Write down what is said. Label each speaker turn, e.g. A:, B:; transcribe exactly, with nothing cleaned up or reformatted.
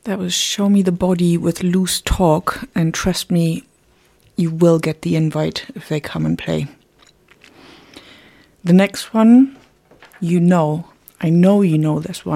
A: That was Show Me the Body with Loose Talk, and trust me, you will get the invite if they come and play. The next one, you know, I know you know this one.